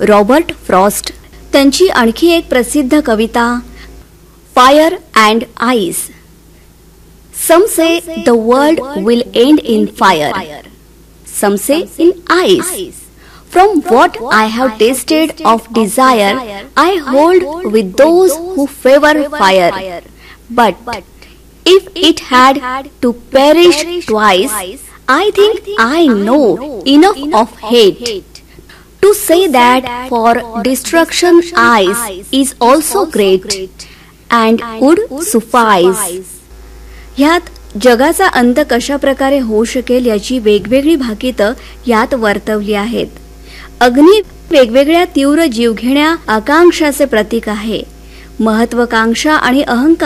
Robert Frost. त्यांची आणखी एक प्रसिद्ध कविता fire and ice. Some say the world will end in fire. Some say in ice. From what I have tasted of desire, I hold with those who favor fire. But if it had to perish twice, I think I know enough of hate to say that for destruction ice is also great and would suffice. ह्यात जगाचा अंत कशा प्रकारे होऊ शकेल याची वेगवेगळी भाकितं यात वर्तवली आहेत. अग्नी वेगवेगळ्या तीव्र जीवघेण्या आकांक्षाचे प्रतीक आहे. महत्वाकांक्षा आणि अहंकार